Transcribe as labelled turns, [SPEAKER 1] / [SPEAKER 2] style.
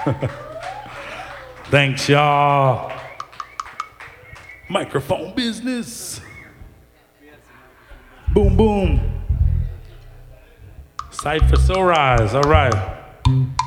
[SPEAKER 1] Thanks, y'all. Microphone business. Boom, boom. Cypher, so rise. All right.